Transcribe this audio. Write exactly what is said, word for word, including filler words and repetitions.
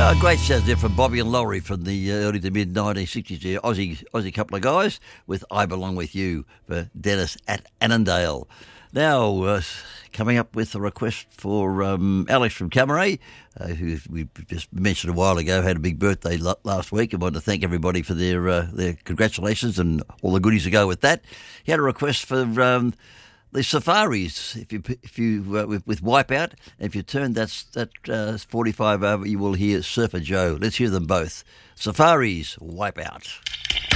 Uh, great sounds there from Bobby and Laurie from the uh, early to mid nineteen sixties. There, Aussie, Aussie couple of guys with "I Belong with You" for Dennis at Annandale. Now, uh, coming up with a request for um, Alex from Camaret, uh, who we just mentioned a while ago had a big birthday l- last week, and wanted to thank everybody for their uh, their congratulations and all the goodies to go with that. He had a request for um, the Safaris. If you if you uh, with, with Wipeout, if you turn that that uh, forty-five over, you will hear Surfer Joe. Let's hear them both. Safaris, Wipeout.